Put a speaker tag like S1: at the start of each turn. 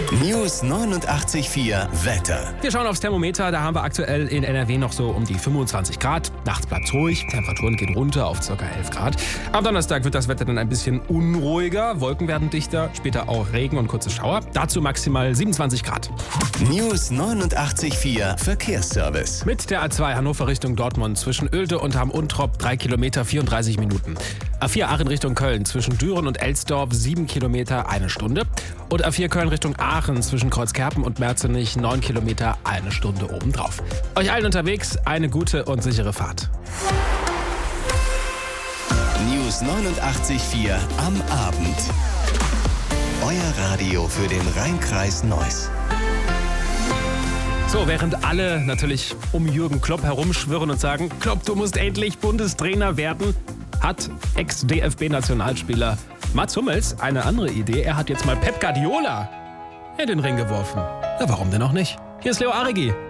S1: News 89.4 Wetter.
S2: Wir schauen aufs Thermometer, da haben wir aktuell in NRW noch so um die 25 Grad. Nachts bleibt es ruhig, Temperaturen gehen runter auf ca. 11 Grad. Am Donnerstag wird das Wetter dann ein bisschen unruhiger, Wolken werden dichter, später auch Regen und kurze Schauer. Dazu maximal 27 Grad.
S1: News 89.4 Verkehrsservice.
S2: Mit der A2 Hannover Richtung Dortmund zwischen Oelde und Hamm-Untrop 3 Kilometer 34 Minuten. A4 Aachen Richtung Köln zwischen Düren und Elsdorf 7 Kilometer 1 Stunde. Und A4 Köln Richtung Aachen zwischen Kreuzkerpen und Merzenich 9 Kilometer 1 Stunde obendrauf. Euch allen unterwegs eine gute und sichere Fahrt.
S1: News 89.4 am Abend. Euer Radio für den Rhein-Kreis Neuss.
S2: So, während alle natürlich um Jürgen Klopp herumschwirren und sagen, Klopp, du musst endlich Bundestrainer werden, hat Ex-DFB-Nationalspieler Mats Hummels eine andere Idee. Er hat jetzt mal Pep Guardiola in den Ring geworfen. Ja, warum denn auch nicht? Hier ist Leo Arigi.